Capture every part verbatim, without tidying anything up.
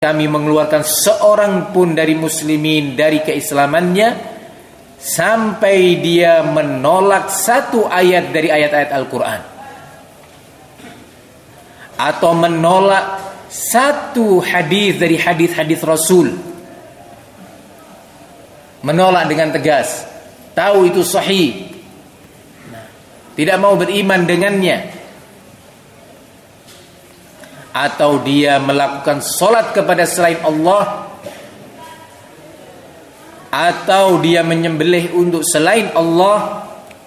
kami mengeluarkan seorang pun dari muslimin dari keislamannya sampai dia menolak satu ayat dari ayat-ayat Al-Quran, atau menolak satu hadis dari hadis-hadis Rasul, menolak dengan tegas, tahu itu sahih, nah, tidak mau beriman dengannya, atau dia melakukan solat kepada selain Allah, atau dia menyembelih untuk selain Allah,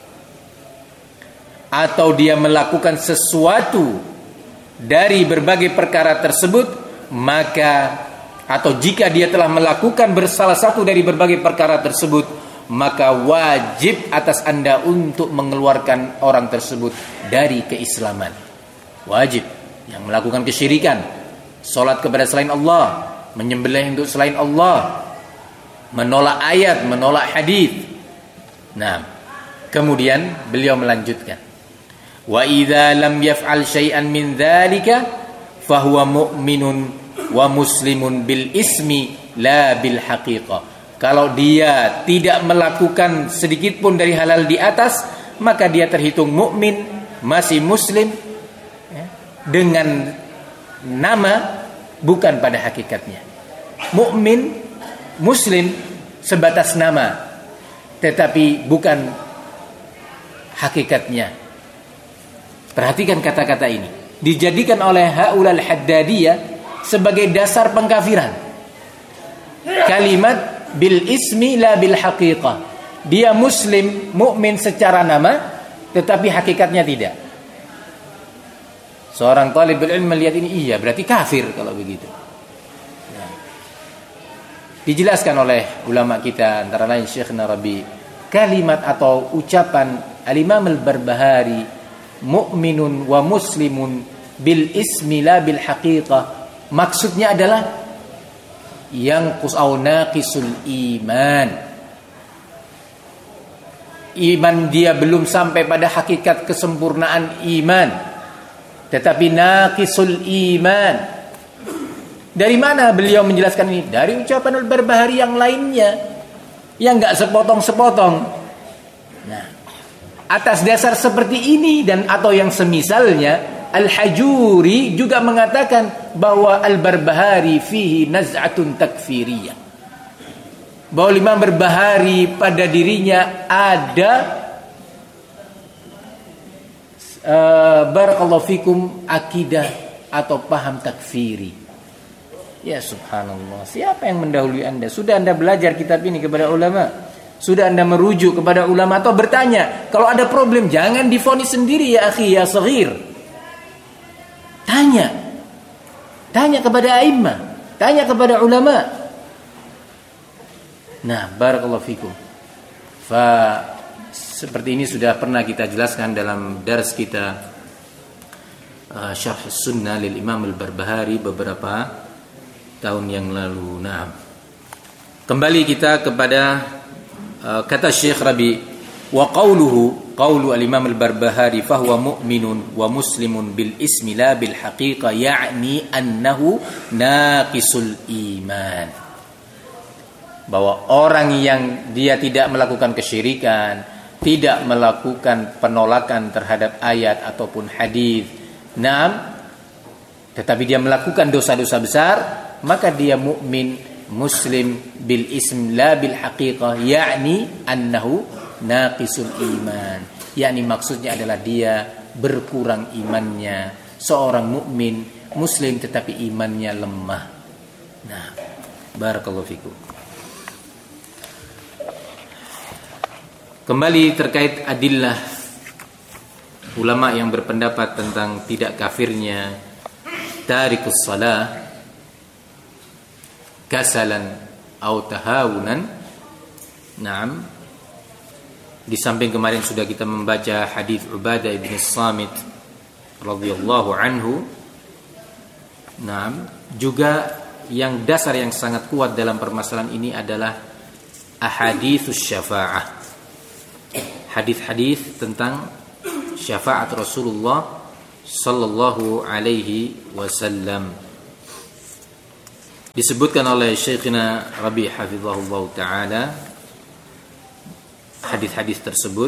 atau dia melakukan sesuatu dari berbagai perkara tersebut, maka atau jika dia telah melakukan bersalah satu dari berbagai perkara tersebut, maka wajib atas Anda untuk mengeluarkan orang tersebut dari keislaman. Wajib. Yang melakukan kesyirikan, solat kepada selain Allah, menyembelih untuk selain Allah, menolak ayat, menolak hadis. Nah, kemudian beliau melanjutkan, wa idza lam yaf'al syai'an min dzalika fahuwa mu'minun wa muslimun bil ismi la bil haqiqah. Kalau dia tidak melakukan sedikit pun dari halal di atas, maka dia terhitung mukmin, masih muslim dengan nama, bukan pada hakikatnya. Mukmin, muslim sebatas nama, tetapi bukan hakikatnya. Perhatikan kata-kata ini, dijadikan oleh haulal haddadiyah sebagai dasar pengkafiran. Kalimat bil ismi la bil haqiqah. Dia muslim, mukmin secara nama, tetapi hakikatnya tidak. Seorang talibul ilm melihat ini, iya berarti kafir kalau begitu. Nah, dijelaskan oleh ulama kita, antara lain Syekh Narabi, kalimat atau ucapan Al-Imam Al-Barbahari, mu'minun wa muslimun bil ismi la bil haqiqah, maksudnya adalah yang qusau naqisul iman. Iman dia belum sampai pada hakikat kesempurnaan iman, tetapi naqisul iman. Dari mana beliau menjelaskan ini? Dari ucapan Al-Barbahari yang lainnya, yang enggak sepotong-sepotong. Nah, atas dasar seperti ini dan atau yang semisalnya, Al-Hajuri juga mengatakan bahwa Al-Barbahari fihi naz'atun takfiriyah, bahwa Imam Barbahari pada dirinya ada Uh, barakallahu fikum akidah atau paham takfiri. Ya subhanallah, siapa yang mendahului Anda? Sudah Anda belajar kitab ini kepada ulama? Sudah Anda merujuk kepada ulama atau bertanya? Kalau ada problem jangan divonis sendiri ya akhi ya saghir. Tanya. Tanya kepada a'immah, tanya kepada ulama. Nah, barakallahu fikum. Fa seperti ini sudah pernah kita jelaskan dalam dars kita uh, Syarh Sunnah lil Imam Al-Barbahari beberapa tahun yang lalu. Nah, kembali kita kepada uh, kata Syekh Rabi, wa qawluhu, qawlu al-Imam Al-Barbahari fahuwa mu'minun wa muslimun bil ismi la bil haqiqah, ya'ni annahu naqisul iman, bahwa orang yang dia tidak melakukan kesyirikan, tidak melakukan penolakan terhadap ayat ataupun hadis, naam, tetapi dia melakukan dosa-dosa besar, maka dia mukmin muslim bil ism la bil haqiqah, yakni annahu naqisul iman, yakni maksudnya adalah dia berkurang imannya. Seorang mukmin muslim tetapi imannya lemah. Nah, barakallahu fikum. Kembali terkait adillah ulama yang berpendapat tentang tidak kafirnya tarikus salah kasalan atau tahawunan. Naam, di samping kemarin sudah kita membaca hadis Ubadah bin Samit radhiyallahu anhu. Naam, juga yang dasar yang sangat kuat dalam permasalahan ini adalah ahaditsus syafa'ah, hadis-hadis tentang syafaat Rasulullah sallallahu alaihi wasallam. Disebutkan oleh Syekhina Rabi' hafizahullah ta'ala hadis-hadis tersebut.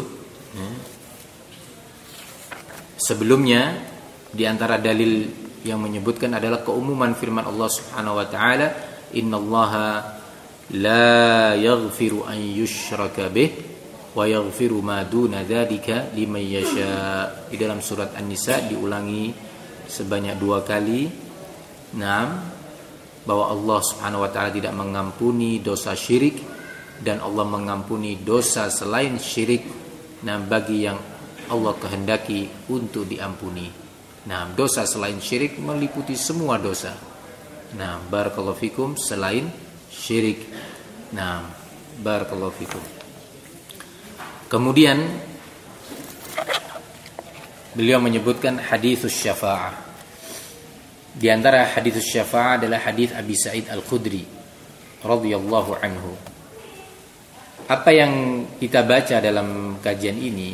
Sebelumnya di antara dalil yang menyebutkan adalah keumuman firman Allah Subhanahu wa taala, innallaha la yaghfiru an yushraka bih wa yaghfiru ma duna dzalika liman yasha. Di dalam surat An-Nisa diulangi sebanyak dua kali. Naam, bahwa Allah Subhanahu wa taala tidak mengampuni dosa syirik dan Allah mengampuni dosa selain syirik, nah bagi yang Allah kehendaki untuk diampuni. Nah, dosa selain syirik meliputi semua dosa. Nah, barakallahu fikum, selain syirik. Nah, barakallahu fikum. Kemudian beliau menyebutkan haditsus syafa'ah. Di antara haditsus syafa'ah adalah hadits Abi Sa'id Al-Khudri radhiyallahu anhu. Apa yang kita baca dalam kajian ini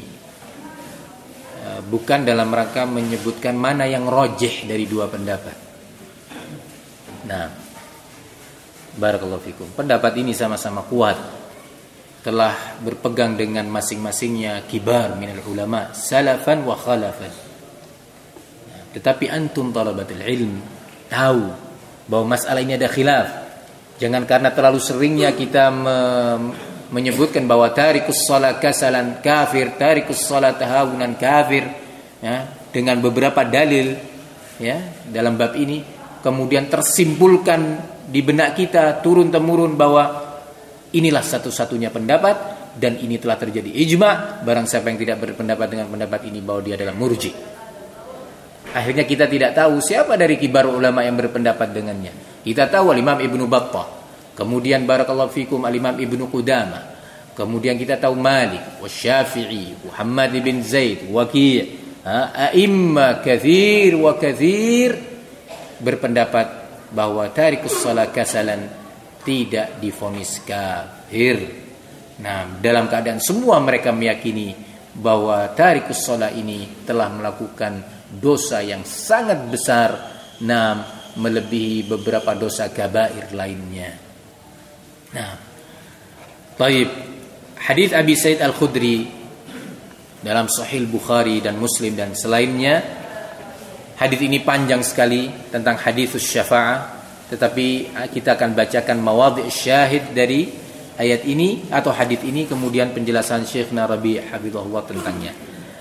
bukan dalam rangka menyebutkan mana yang rajih dari dua pendapat. Nah, barakallahu fikum. Pendapat ini sama-sama kuat, telah berpegang dengan masing-masingnya kibar minal ulama salafan wa khalafan. Tetapi antum talabatul ilm tahu bahwa masalah ini ada khilaf. Jangan karena terlalu seringnya kita me- menyebutkan bahwa tarikus shalah kasalan kafir, tarikus shalah tahawunan kafir, ya, dengan beberapa dalil, ya, dalam bab ini, kemudian tersimpulkan di benak kita turun temurun bahwa inilah satu-satunya pendapat dan ini telah terjadi ijma. Barang siapa yang tidak berpendapat dengan pendapat ini bahwa dia adalah murji. Akhirnya kita tidak tahu siapa dari kibar ulama yang berpendapat dengannya. Kita tahu Imam Ibnu Battah, kemudian barakallahu fikum Al-Imam Ibnu Qudamah, kemudian kita tahu Malik, Wasyafi'i, Muhammad bin Zaid, Waqi', a'imma katsir wa katsir berpendapat bahwa tarikus shalah kasalan tidak divonis kafir. Nah, dalam keadaan semua mereka meyakini bahwa tarikus shalah ini telah melakukan dosa yang sangat besar, nah, melebihi beberapa dosa kabair lainnya. Nah, baik, hadis Abi Sa'id Al-Khudri dalam Sahih Bukhari dan Muslim dan selainnya. Hadis ini panjang sekali tentang haditsus syafa'ah, tetapi kita akan bacakan mawadhi' syahid dari ayat ini atau hadis ini, kemudian penjelasan Syekh Rabi' hafizahullah tentangnya.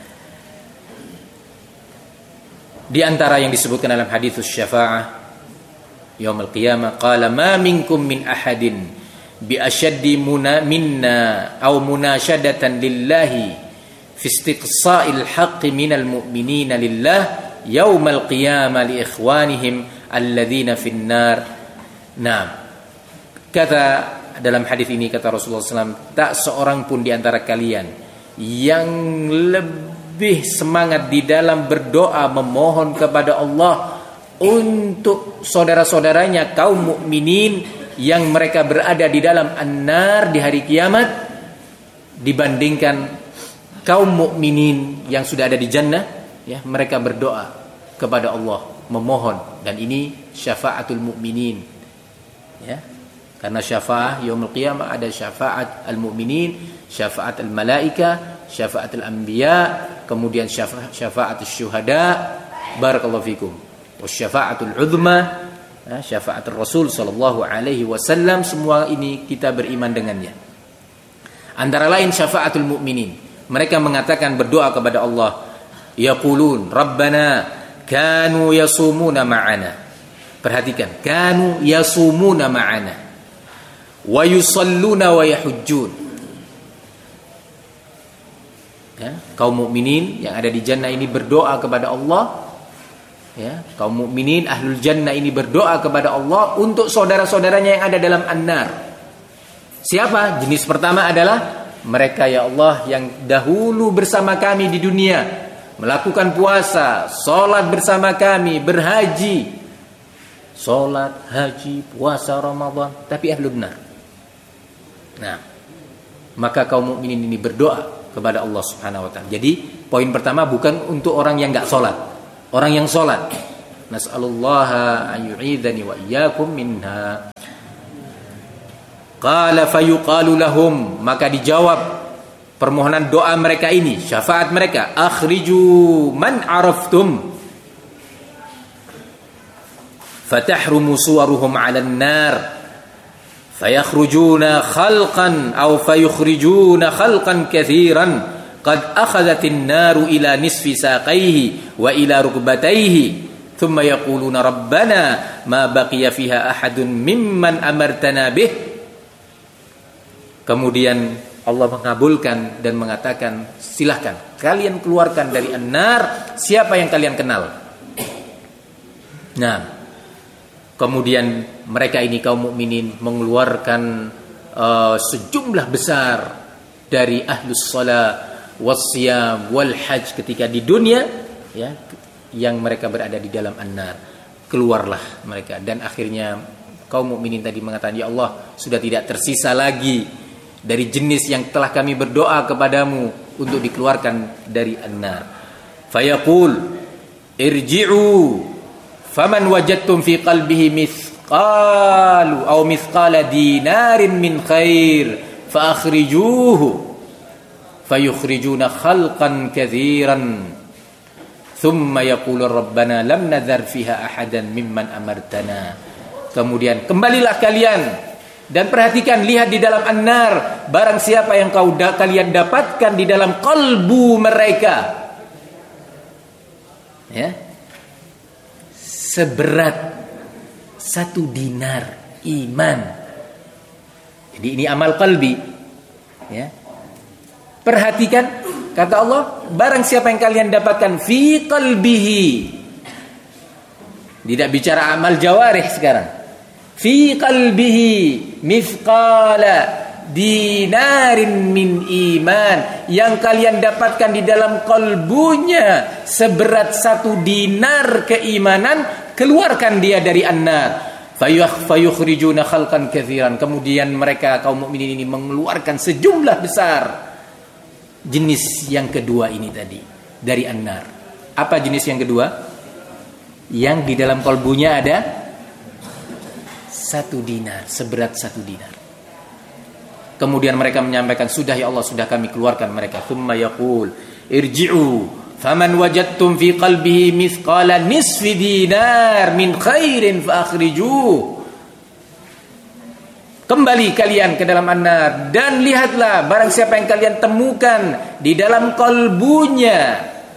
Di antara yang disebutkan dalam haditsus syafa'ah yaumul qiyamah, qala ma minkum min ahadin bi ashaddi minna aw munashadatan lillahi fi istiqsa'il haqqi minal mu'minina lillah yaumal qiyamah li ikhwanihim alladzina fin nar. Nah, kata dalam hadis ini, kata Rasulullah shallallahu alaihi wasallam, tak seorang pun di antara kalian yang lebih semangat di dalam berdoa memohon kepada Allah untuk saudara-saudaranya kaum mukminin yang mereka berada di dalam an-nar di hari kiamat dibandingkan kaum mukminin yang sudah ada di jannah, ya, mereka berdoa kepada Allah memohon, dan ini syafaatul mukminin, ya, karena syafaat yaumul qiyamah ada syafaat al-mukminin, syafaat al-malaika, syafaat al-anbiya, kemudian syafaat syafaat syuhada, barakallahu fikum, wasyafaatul uzma, syafaat Rasul sallallahu alaihi wasallam. Semua ini kita beriman dengannya. Antara lain syafaatul mukminin, mereka mengatakan berdoa kepada Allah, yaqulun rabbana kanu yasumuna ma'ana. Perhatikan, kanu yasumuna ma'ana wa yusalluna wa yahujjun. Ya, kaum mukminin yang ada di jannah ini berdoa kepada Allah, ya, kaum mukminin ahlul jannah ini berdoa kepada Allah untuk saudara-saudaranya yang ada dalam an-nar. Siapa? Jenis pertama adalah mereka, ya Allah, yang dahulu bersama kami di dunia, melakukan puasa, sholat bersama kami, berhaji, sholat, haji, puasa Ramadan, tapi ahlun nar. Nah, maka kaum mukminin ini berdoa kepada Allah Subhanahu wa taala. Jadi, poin pertama bukan untuk orang yang enggak sholat, orang yang sholat. Nas'alullaha an yu'idhani wa iyyakum minha. Qala fayuqalu lahum, maka dijawab permohonan doa mereka ini, syafaat mereka, akhriju man araftum fatahrumu suwaruhum 'alan nar fayakhrujuna khalqan aw fayukhrijuna khalqan katsiran qad akhadhatin naru ila nisfi saqaihi wa ila rukbatayhi thumma yaquluna rabbana ma baqiya fiha ahadun mimman amartana bih. Kemudian Allah mengabulkan dan mengatakan, silahkan kalian keluarkan dari an-nar siapa yang kalian kenal. Nah, kemudian mereka ini kaum mukminin mengeluarkan uh, sejumlah besar dari ahlus shalah wassiyam wal hajj ketika di dunia, ya, yang mereka berada di dalam an-nar. Keluarlah mereka, dan akhirnya kaum mukminin tadi mengatakan, ya Allah, sudah tidak tersisa lagi dari jenis yang telah kami berdoa kepadamu untuk dikeluarkan dari an-nar. Fayaqul irji'u faman wajadtum fi qalbihi mithqalu aw mithqala dinarin min khair fa akhrijuhu fayukhrijuna khalqan katsiran thumma yaqulu rabbana lam nadhar fiha ahadan mimman amartana. Kemudian kembalilah kalian dan perhatikan, lihat di dalam an-nar, barang siapa yang kau da- kalian dapatkan di dalam kalbu mereka, ya, seberat satu dinar iman. Jadi ini amal qalbi, ya. Perhatikan, kata Allah, barang siapa yang kalian dapatkan fi qalbihi. Tidak bicara amal jawarih sekarang. Fi qalbihi mithqala dinarin min iman, yang kalian dapatkan di dalam kalbunya seberat satu dinar keimanan, keluarkan dia dari an-nar. Fayukhrijuna khalqan katsiran. Kemudian mereka kaum mukminin ini mengeluarkan sejumlah besar jenis yang kedua ini tadi dari an-nar. Apa jenis yang kedua? Yang di dalam kalbunya ada satu dinar, seberat satu dinar. Kemudian mereka menyampaikan, sudah ya Allah, sudah kami keluarkan mereka. Thumma yaqul irji'u faman wajadtum fi qalbihi mithqala nisfi dinar min khairin fa akhrijuh. Kembali kalian ke dalam an-nar dan lihatlah barang siapa yang kalian temukan di dalam kalbunya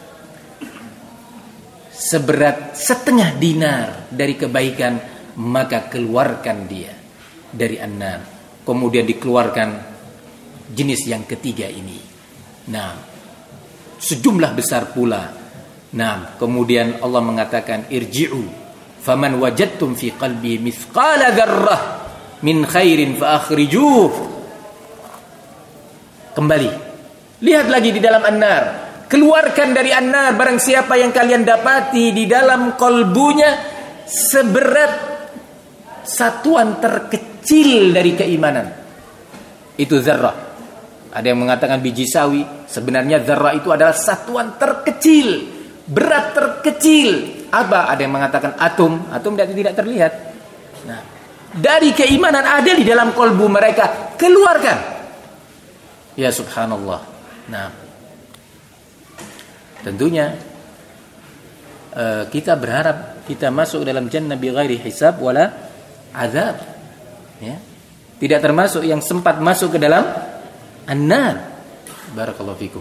seberat setengah dinar dari kebaikan, maka keluarkan dia dari an-nar. Kemudian dikeluarkan jenis yang ketiga ini. Nah, sejumlah besar pula. Nah, kemudian Allah mengatakan irji'u faman wajadtum fi qalbi mithqala dzarrah min khairin fa akhrijuh. Kembali, lihat lagi di dalam an-nar, keluarkan dari an-nar barang siapa yang kalian dapati di dalam kalbunya seberat satuan terkecil dari keimanan. Itu zarrah. Ada yang mengatakan biji sawi, sebenarnya zarrah itu adalah satuan terkecil, berat terkecil. Apa? Ada yang mengatakan atom, atom tidak terlihat. Nah, dari keimanan ada di dalam kalbu mereka, keluarkan. Ya subhanallah. Nah, tentunya uh, kita berharap kita masuk dalam jannah bi ghairi hisab wala azab, ya. Tidak termasuk yang sempat masuk ke dalam an-nar. Barakallahu fikum.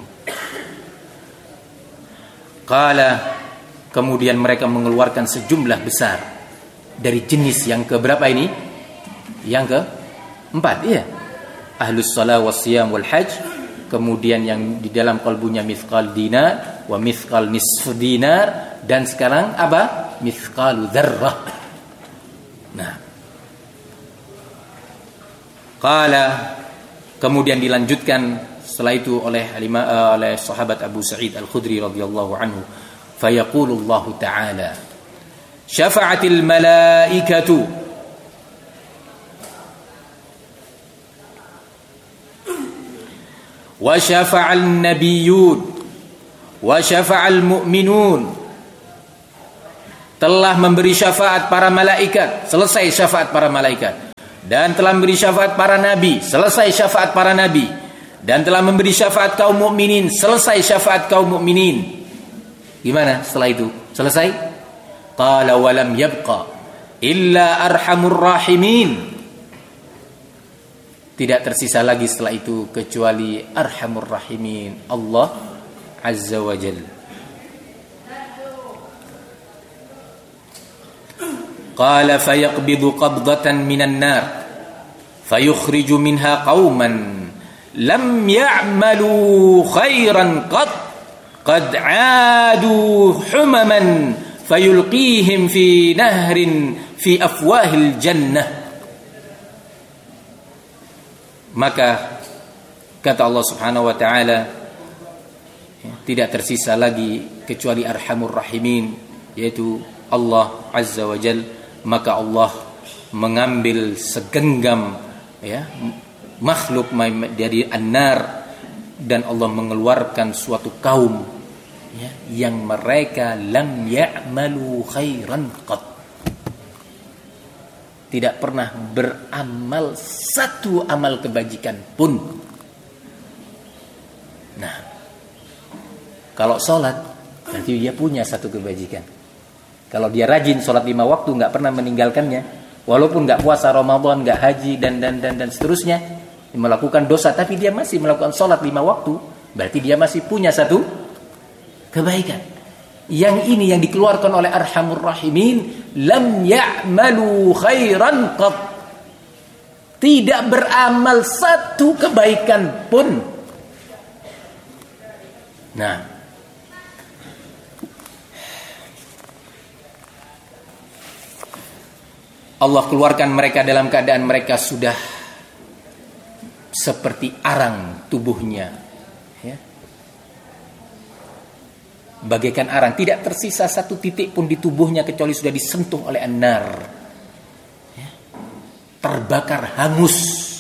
Qala, kemudian mereka mengeluarkan sejumlah besar dari jenis yang keberapa ini? Yang keempat, iya. Ahlus shalah wassiyam wal hajj. Kemudian yang di dalam kalbunya mithqal dinar wa mithqal nisf dinar, dan sekarang apa? Mithqalu dzarrah. Nah, qala, kemudian dilanjutkan setelah itu oleh uh, oleh sahabat Abu Sa'id Al-Khudri radhiyallahu anhu, fayaqulu Allah ta'ala syafa'atil malaikatu wa syafa'al nabiyyun wa syafa'al mu'minun telah memberi syafaat para malaikat, selesai syafaat para malaikat, dan telah memberi syafaat para nabi, selesai syafaat para nabi, dan telah memberi syafaat kaum mukminin, selesai syafaat kaum mukminin. Gimana setelah itu? Selesai? Qala walam yabqa illa arhamur rahimin. Tidak tersisa lagi setelah itu kecuali arhamur rahimin, Allah Azza wa Jalla. Qala fayaqbidu qabdatan minan nar fayukhriju minha qauman lam ya'malu khairan qad qad 'adu humaman fayulqihim fi nahrin fi afwahil jannah. Maka kata Allah Subhanahu wa taala, tidak tersisa lagi kecuali arhamur rahimin, yaitu Allah Azza wa Jalla. Maka Allah mengambil segenggam ya makhluk dari an-nar, dan Allah mengeluarkan suatu kaum ya, yang mereka lam ya'malu khairan qat, tidak pernah beramal satu amal kebajikan pun. Nah, kalau sholat berarti dia punya satu kebajikan. Kalau dia rajin sholat lima waktu, nggak pernah meninggalkannya, walaupun nggak puasa Ramadan, nggak haji dan dan dan dan seterusnya, melakukan dosa, tapi dia masih melakukan sholat lima waktu, berarti dia masih punya satu kebaikan. Yang ini yang dikeluarkan oleh Arhamur Rahimin, lam ya'malu khairan qat, tidak beramal satu kebaikan pun. Nah, Allah keluarkan mereka dalam keadaan mereka sudah seperti arang tubuhnya, ya. Bagaikan arang, tidak tersisa satu titik pun di tubuhnya kecuali sudah disentuh oleh an-nar, ya. Terbakar hangus,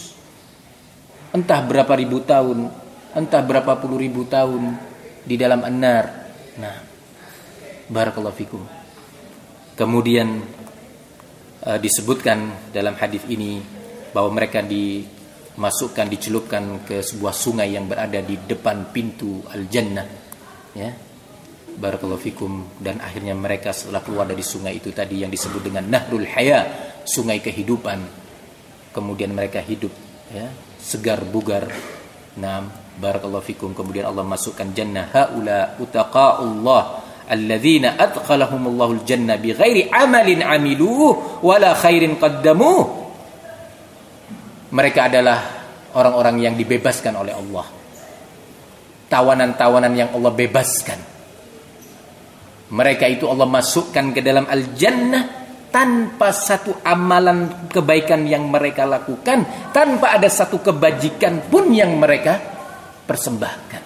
entah berapa ribu tahun, entah berapa puluh ribu tahun di dalam an-nar. Nah, barakallahu fikum. Kemudian uh, disebutkan dalam hadis ini bahwa mereka dimasukkan, dicelupkan ke sebuah sungai yang berada di depan pintu al-jannah, ya. Barakallahu fikum. Dan akhirnya mereka setelah keluar dari sungai itu tadi yang disebut dengan Nahrul Haya, sungai kehidupan, kemudian mereka hidup, ya, segar bugar. Nah, barakallahu fikum. Kemudian Allah masukkan jannah, haula utaqaullah alladzina adkhalahumullahu al-jannah bighairi amalin amiluhu wala khairin qaddamuh. Mereka adalah orang-orang yang dibebaskan oleh Allah, tawanan-tawanan yang Allah bebaskan. Mereka itu Allah masukkan ke dalam al-jannah tanpa satu amalan kebaikan yang mereka lakukan, tanpa ada satu kebajikan pun yang mereka persembahkan.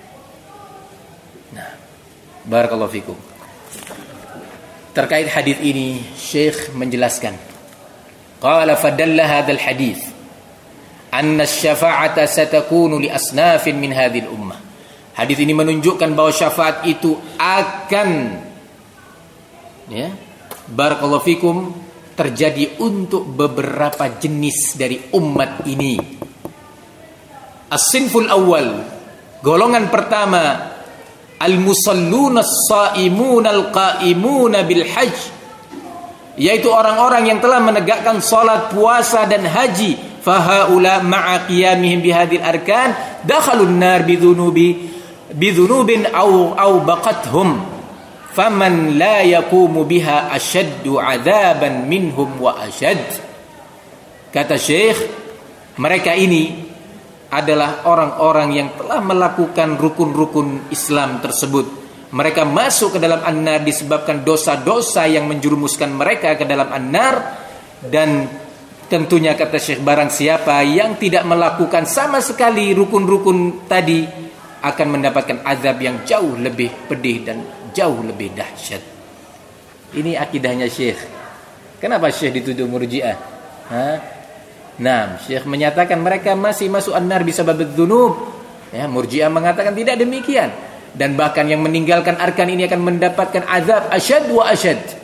Nah, barakallahu fikum. Terkait hadis ini, Syekh menjelaskan, qala fadalla hadzal hadis anna asy-syafa'ata satakunu li asnafin min hadhil ummah. Hadis ini menunjukkan bahwa syafaat itu akan, ya, barakallahu fikum, terjadi untuk beberapa jenis dari umat ini. As-sinful awal, golongan pertama, al-musalluna as-saimuna al-qaimuna bil hajj, yaitu orang-orang yang telah menegakkan salat, puasa dan haji. Fahaula ma'a qiyamihim bihadhil arkan dakhalun nar bidzunubi bidhunubin au au baqathum faman la yaqumu biha ashaddu adzaban minhum wa ashad. Kata Syekh, mereka ini adalah orang-orang yang telah melakukan rukun-rukun Islam tersebut. Mereka masuk ke dalam an-nar disebabkan dosa-dosa yang menjerumuskan mereka ke dalam an-nar. Dan tentunya kata Syekh, barang siapa yang tidak melakukan sama sekali rukun-rukun tadi akan mendapatkan azab yang jauh lebih pedih dan jauh lebih dahsyat. Ini akidahnya Syekh. Kenapa Syekh dituduh murji'ah? Hah? Nah, Syekh menyatakan mereka masih masuk an-nar bisabab dzunub. Ya, murji'ah mengatakan tidak demikian. Dan bahkan yang meninggalkan arkan ini akan mendapatkan azab asyad wa asyad.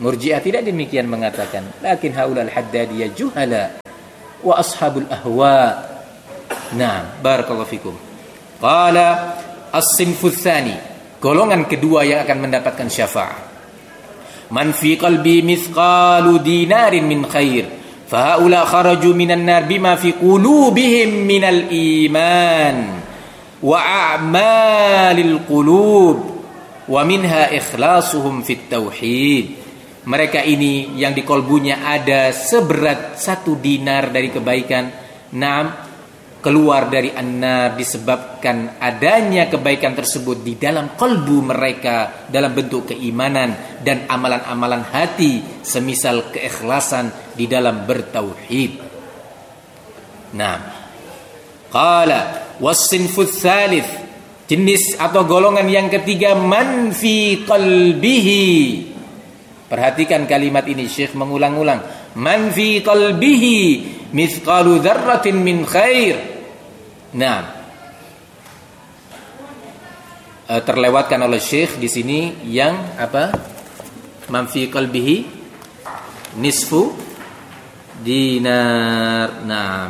Murji'ah tidak demikian mengatakan, lakin haulal haddadiyah juhala wa ashabul ahwa. Nah, barakallahu fikum. Qala as-sinfu tsani, golongan kedua yang akan mendapatkan syafaat. Man fi qalbi mithqalu dinarin min khair, fa haula kharaju minan nar bima fi qulubihim minal iman wa a'malil qulub wa minha ikhlasuhum fit tauhid. Mereka ini yang di kolbunya ada seberat satu dinar dari kebaikan, enam keluar dari an-nar disebabkan adanya kebaikan tersebut di dalam kolbu mereka dalam bentuk keimanan dan amalan-amalan hati semisal keikhlasan di dalam bertauhid. Nah, qala was-sinfu tsalits, jenis atau golongan yang ketiga, man fi qalbihi. Perhatikan kalimat ini, Syekh mengulang-ulang. Man fi qalbihi mithqalu dzarratin min khair. Nah, terlewatkan oleh Syekh di sini yang apa? Man fi qalbihi nisfu dinar. Nah,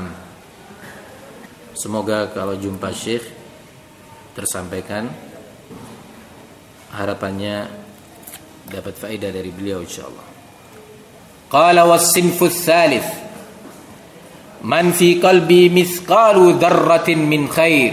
semoga kalau jumpa Syekh tersampaikan, harapannya dapat faedah dari beliau insyaallah. Qala was-sinfu tsalits, man fi qalbi mithqalu dzarratin min khair.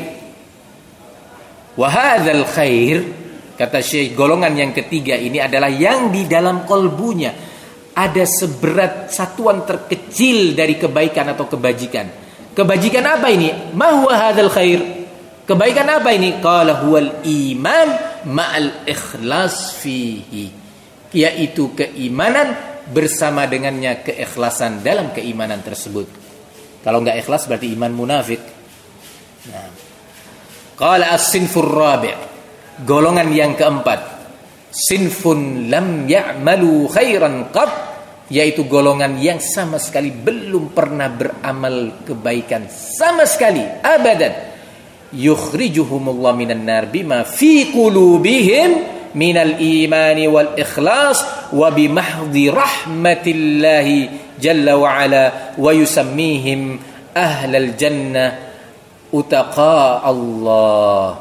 Wa hadzal khair, kata Syekh, golongan yang ketiga ini adalah yang di dalam kolbunya ada seberat satuan terkecil dari kebaikan atau kebajikan. Kebajikan apa ini? Ma huwa hadzal khair? Kebaikan apa ini? Qala huwal iman ma'al ikhlas fihi, yaitu keimanan bersama dengannya keikhlasan dalam keimanan tersebut. Kalau enggak ikhlas berarti iman munafik. Nah, qala as-sinfur rabi', golongan yang keempat, sinfun lam ya'malu khairan qat, yaitu golongan yang sama sekali belum pernah beramal kebaikan sama sekali, abadan. Yukhrijuhumullah minan nar bima fi qulubihim minal imani wal ikhlas wa bimahdhi rahmatillahi jalla wa ala wa yusammihim ahlal jannah utaqa Allah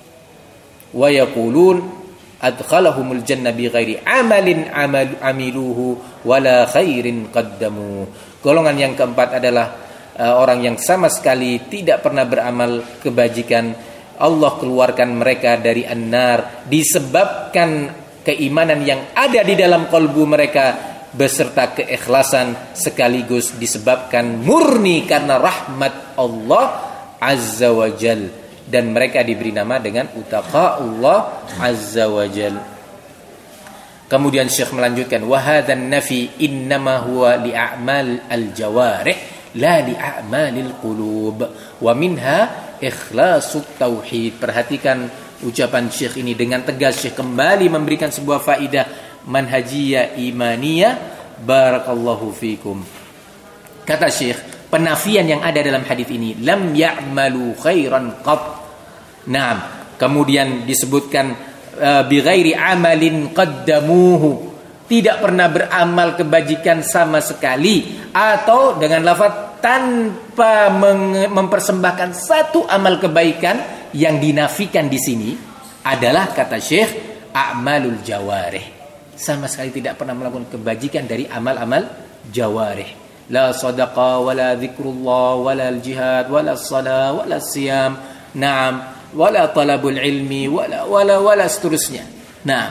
wa yaqulun adkhalahumul jannah bighairi amalin amal amiluhu wala khairin qaddamu. Golongan yang keempat adalah uh, orang yang sama sekali tidak pernah beramal kebajikan, Allah keluarkan mereka dari an-nar disebabkan keimanan yang ada di dalam kalbu mereka beserta keikhlasan, sekaligus disebabkan murni karena rahmat Allah azza wa jal, dan mereka diberi nama dengan utaqa Allah azza wa jal. Kemudian Syekh melanjutkan, wa hadzan nafi innama huwa li a'mal al-jawarih la li a'malil qulub wa minha ikhlasut tauhid. Perhatikan ucapan Syekh ini dengan tegas. Syekh kembali memberikan sebuah faidah manhajiyah imaniyah. Barakallahu fikum. Kata Syekh, penafian yang ada dalam hadis ini, lam ya'malu khairan qat. Naam, kemudian disebutkan uh, bi ghairi amalin qaddamuhu, tidak pernah beramal kebajikan sama sekali, atau dengan lafaz tanpa mempersembahkan satu amal kebaikan. Yang dinafikan di sini adalah, kata Syekh, a'malul jawarih, sama sekali tidak pernah melakukan kebajikan dari amal-amal jawarih. La sadaqa wala zikrullah wala al-jihad wala as-salah wala as-siyam, na'am, wala talabul ilmi wala wala wala seterusnya. Nah,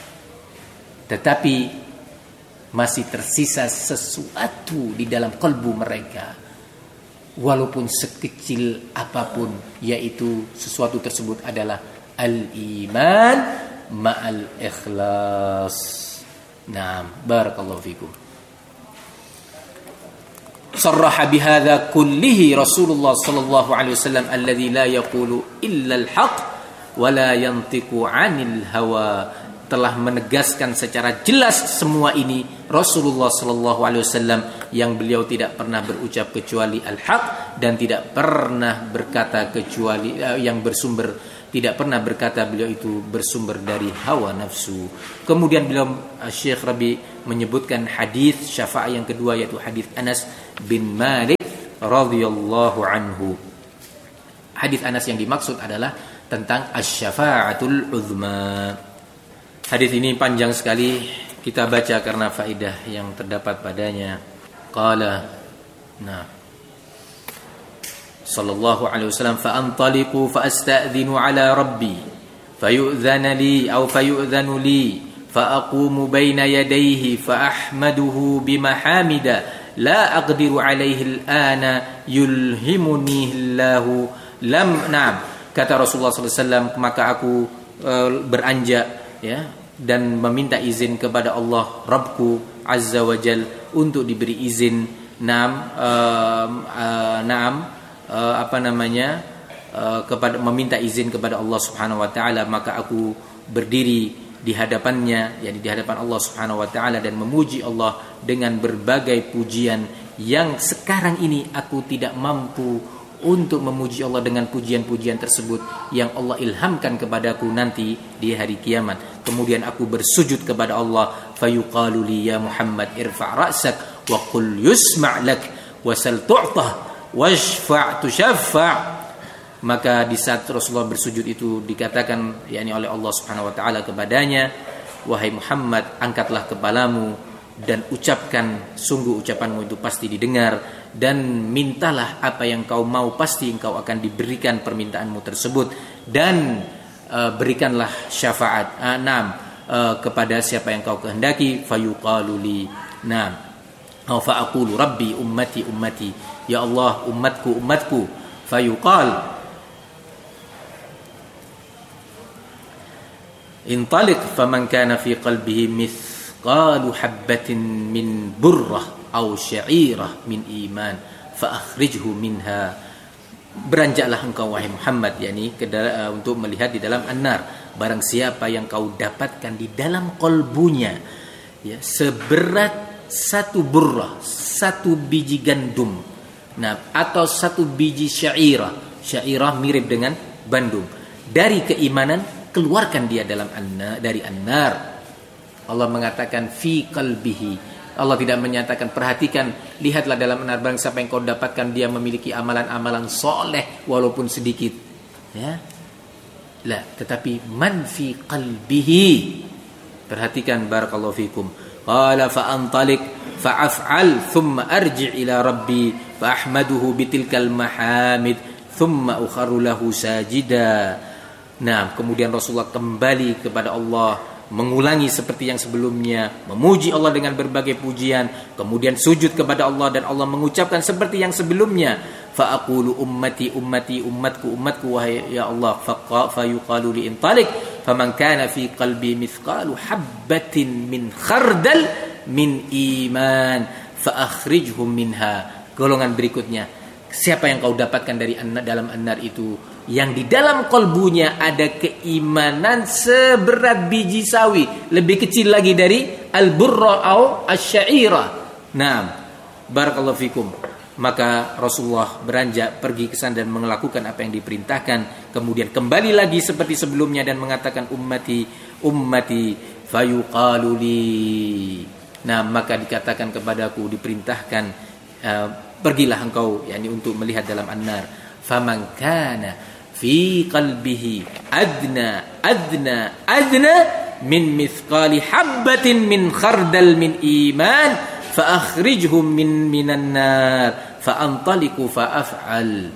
tetapi masih tersisa sesuatu di dalam kalbu mereka, walaupun sekecil apapun, yaitu sesuatu tersebut adalah al-iman ma'al ikhlas. Naam, barakallahu fikum. Sarraha bihadza kullihi Rasulullah sallallahu alaihi wasallam alladzi la yaqulu illa al-haq wa la yantiqu 'anil hawa. Telah menegaskan secara jelas semua ini Rasulullah sallallahu alaihi wasallam, yang beliau tidak pernah berucap kecuali al-haq dan tidak pernah berkata kecuali uh, yang bersumber Tidak pernah berkata beliau itu bersumber dari hawa nafsu. Kemudian beliau Syekh Rabi menyebutkan hadis syafaat yang kedua, yaitu hadis Anas bin Malik radhiyallahu anhu. Hadis Anas yang dimaksud adalah tentang asy-syafa'atul uzma. Hadis ini panjang sekali, kita baca karena faedah yang terdapat padanya. Qala, nah, sallallahu alaihi wasallam, fa antaliqu fa asta'dhinu ala rabbi fayu'dhana li aw fayu'dhanu li fa aqumu baina yadayhi fa ahmaduhu bimahamida la aqdiru alaihi al-ana yulhimuni Allahu lam na'am. Kata Rasulullah sallallahu alaihi wasallam, maka aku uh, beranjak, ya, dan meminta izin kepada Allah Rabbku Azza wa Jal untuk diberi izin, naam uh, uh, naam uh, apa namanya uh, kepada meminta izin kepada Allah Subhanahu wa taala, maka aku berdiri di hadapannya, yakni di hadapan Allah Subhanahu wa taala, dan memuji Allah dengan berbagai pujian yang sekarang ini aku tidak mampu untuk memuji Allah dengan pujian-pujian tersebut yang Allah ilhamkan kepadaku nanti di hari kiamat. Kemudian aku bersujud kepada Allah, fayuqalu li ya Muhammad irfa' ra'sak wa qul yusma' lak wasal tu'tah washfa' tushaffa'. Maka di saat Rasulullah bersujud itu dikatakan, yakni oleh Allah Subhanahu wa taala kepadanya, wahai Muhammad, angkatlah kepalamu dan ucapkan, sungguh ucapanmu itu pasti didengar, dan mintalah apa yang kau mau, pasti engkau akan diberikan permintaanmu tersebut, dan uh, berikanlah syafaat uh, naam uh, kepada siapa yang kau kehendaki. Fayuqalu li naam aw fa aqulu rabbi ummati ummati, ya Allah umatku umatku. Fayuqal intaliq faman kana fi qalbihi mith qalu habbatin min burrah aw sya'irah min iman fa akhrijhu minha. Beranjaklah engkau wahai Muhammad, yakni uh, untuk melihat di dalam an-nar, barang siapa yang kau dapatkan di dalam kolbunya, ya, seberat satu burrah, satu biji gandum, nah, atau satu biji sya'irah. Sya'irah mirip dengan bandung, dari keimanan, keluarkan dia dalam an-nar, dari an-nar. Allah mengatakan fi qalbihi. Allah tidak menyatakan, perhatikan, lihatlah dalam benar barang siapa yang kau dapatkan dia memiliki amalan-amalan soleh walaupun sedikit, ya. Lah, tetapi man fi qalbihi. Perhatikan barakallahu fikum. Qala fa antaliq fa af'al thumma arji' ila rabbi fa ahmaduhu bitilkal mahamid thumma ukharu lahu sajida. Nah, kemudian Rasulullah kembali kepada Allah, mengulangi seperti yang sebelumnya, memuji Allah dengan berbagai pujian, kemudian sujud kepada Allah, dan Allah mengucapkan seperti yang sebelumnya, fa aqulu ummati ummati ummatku ummatku wahai ya Allah. Fa yuqalu li intalik faman kana fi qalbi mithqalu habbatin min khardal min iman fa akhrijhum minha. Golongan berikutnya, siapa yang kau dapatkan dari dalam an-nar itu yang di dalam kolbunya ada keimanan seberat biji sawi, lebih kecil lagi dari al-burra atau asy-sya'irah. Nah, barakallahu fikum. Maka Rasulullah beranjak pergi ke sana dan melakukan apa yang diperintahkan, kemudian kembali lagi seperti sebelumnya dan mengatakan ummati ummati fayuqalu li. Nah, maka dikatakan kepadaku, diperintahkan, uh, pergilah engkau, yakni untuk melihat dalam an-nar. Faman kana fi qalbihi adna adna adna min mithqali habbatin min khardal min iman fa akhrijhum min minan nar fa antaliqu fa af'al.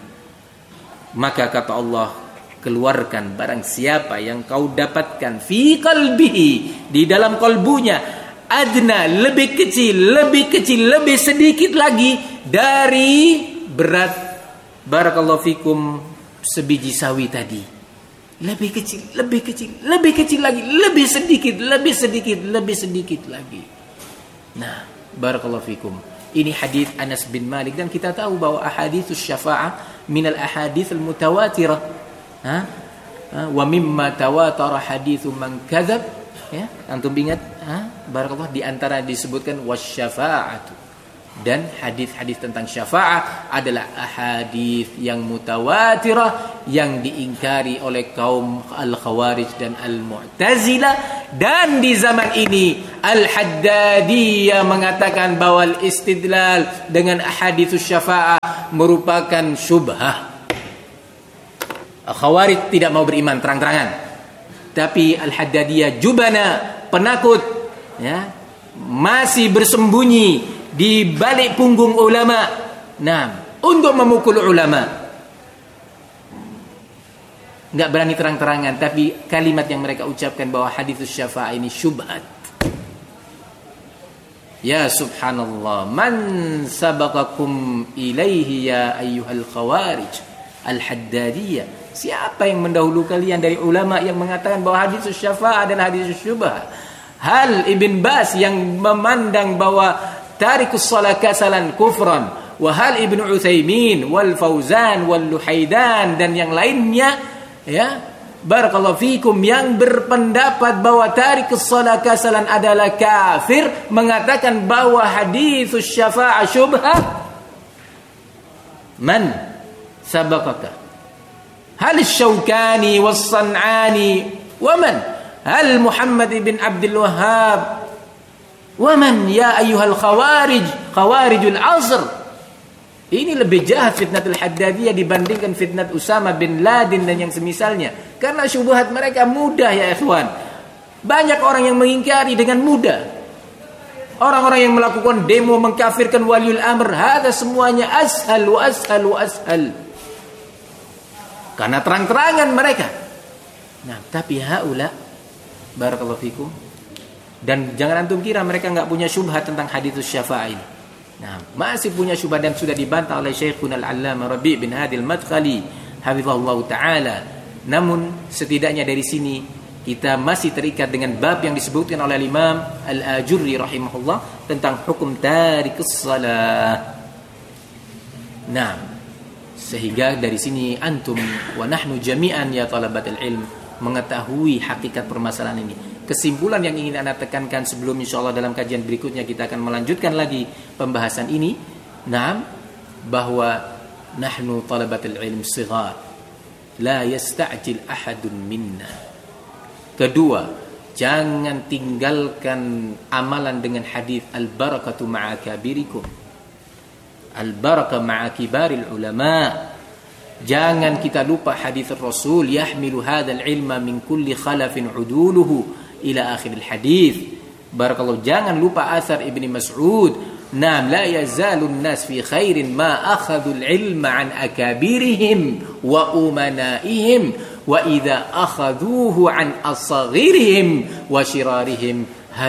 Maka kata Allah, keluarkan barang siapa yang kau dapatkan fi qalbihi, di dalam kolbunya, adna, lebih kecil, lebih kecil, lebih sedikit lagi dari berat, barakallahu fikum, sebiji sawi tadi. Lebih kecil, lebih kecil, lebih kecil lagi, lebih sedikit, lebih sedikit, lebih sedikit lagi. Nah, barakallahu fikum. Ini hadis Anas bin Malik, dan kita tahu bahwa ahaditsus syafa'ah minal ahadits al-mutawatirah. Ha? Wa mimma tawatara haditsu man kadzab, ya, antum ingat, ha? Barakallahu, di antara disebutkan wasyafa'atu. Dan hadis-hadis tentang syafaat adalah hadis yang mutawatirah yang diingkari oleh kaum Al-Khawarij dan Al-Mu'tazilah. Dan di zaman ini Al-Haddadiyah mengatakan bahwa al-istidlal dengan hadis syafaat merupakan syubhah. Al-Khawarij tidak mau beriman terang-terangan, tapi Al-Haddadiyah jubana, penakut, ya, masih bersembunyi di balik punggung ulama, nah, untuk memukul ulama. Enggak berani terang-terangan, tapi kalimat yang mereka ucapkan bahwa hadits syafa'a ini syubhat. Ya subhanallah, man sabaqakum ilaihi ya ayyuhal khawarij al-haddadiyah. Siapa yang mendahulu kalian dari ulama yang mengatakan bahwa hadits syafa'a adalah hadits syubhat? Hal Ibn Bas yang memandang bahwa tarikus shalah kasalan kufran, wa hal Ibnu Utsaimin wal Fauzan wal Luhaidan dan yang lainnya, ya, barakallahu fikum, yang berpendapat bahwa tarikus shalah kasalan adalah kafir, mengatakan bahwa hadits syafa'ah syubhah. Man sabaqaka? Hal Syaukani was San'ani wa man? Hal Muhammad ibn Abdul Wahhab? Waman ya ayyuhal khawarij, khawarijul asr. Ini lebih jahat fitnatul Haddadiyah dibandingkan fitnat Usama bin Laden dan yang semisalnya. Karena syubhat mereka mudah ya ikhwan. Banyak orang yang mengingkari dengan mudah. Orang-orang yang melakukan demo mengkafirkan waliul amr, hada semuanya ashal wa ashal wa ashal. Karena terang-terangan mereka. Nah, tapi haula, barakallahu fikum. Dan jangan antum kira mereka enggak punya syubhat tentang hadits syafa'a ini. Nah, masih punya syubhat dan sudah dibantah oleh Syekhuna Al-Allamah Rabi' bin Hadi Al-Madkhali hafizahullah taala. Namun setidaknya dari sini kita masih terikat dengan bab yang disebutkan oleh Imam Al-Ajurri rahimahullah tentang hukum tarikus shalah. Nah, sehingga dari sini antum wa nahnu jami'an ya talabatul ilm mengetahui hakikat permasalahan ini. Kesimpulan yang ingin Anda tekankan sebelum insyaallah dalam kajian berikutnya kita akan melanjutkan lagi pembahasan ini. Naam, bahwa nahnu talabatul ilm shighar la yasta'jil ahadun minna. Kedua, jangan tinggalkan amalan dengan hadis al-barakatu ma'a kabirikum. Al-barakah ma'a kibaril ulama. Jangan kita lupa hadis Rasul, yahmilu hadzal ilma min kulli khalafin uduluhu ila akhiril hadis. Barakallahu, jangan lupa asar Ibnu Mas'ud, nam la yazalun nas fi khairin ma akhadul ilma an akabirihim wa umanaihim wa idza akhaduhu an asghirihim wa shirarihim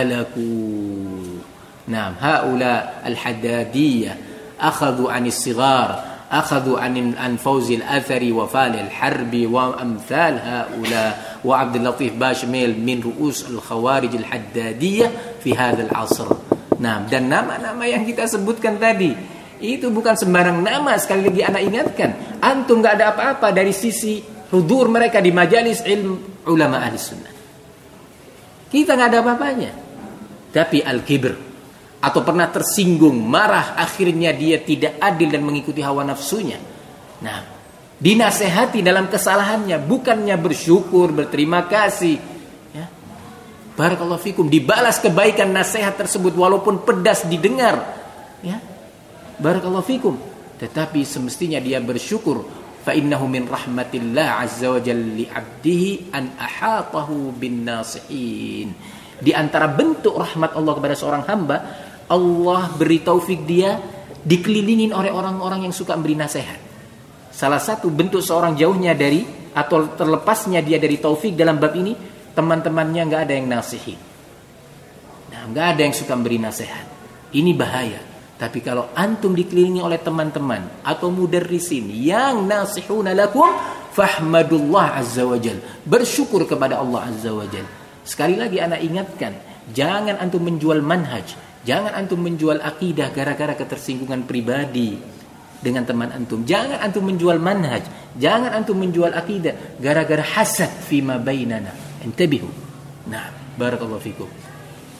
halaku. Nam haula al-haddadiyah akhadhu an as-sighar, akhadhu an an fawzil athari wa falil harbi wa amthal haula wa Abdul Latif Bashmil min ru'us al-khawarij al-haddadiyah fi hadzal asr. Nah, dan nama-nama yang kita sebutkan tadi itu bukan sembarang nama. Sekali lagi ana ingatkan, antum enggak ada apa-apa dari sisi hudur mereka di majalis ilmu ulama ahli sunnah. Kita enggak ada apa-apanya. Tapi al-kibr, atau pernah tersinggung, marah, akhirnya dia tidak adil dan mengikuti hawa nafsunya. Nah, dinasehati dalam kesalahannya, bukannya bersyukur, berterima kasih, ya. Barakallahu fikum, dibalas kebaikan nasihat tersebut walaupun pedas didengar, ya. Barakallahu fikum, tetapi semestinya dia bersyukur. Fa innahu min rahmatillah azza wa jalla li 'abdihi an ahatahu bin nasihin. Di antara bentuk rahmat Allah kepada seorang hamba, Allah beri taufik dia dikelilingin oleh orang-orang yang suka memberi nasihat. Salah satu bentuk seorang jauhnya dari atau terlepasnya dia dari taufik dalam bab ini, teman-temannya nggak ada yang nasihin. Nah, nggak ada yang suka memberi nasihat. Ini bahaya. Tapi kalau antum dikelilingi oleh teman-teman atau mudarrisin yang nasihuna lakum, fahmadullah azza wajal. Bersyukur kepada Allah azza wajal. Sekali lagi anak ingatkan, jangan antum menjual manhaj, jangan antum menjual akidah gara-gara ketersinggungan pribadi dengan teman antum. Jangan antum menjual manhaj, jangan antum menjual akidah gara-gara hasad fima bainana. Intabihu. Nah, barakallahu fikum.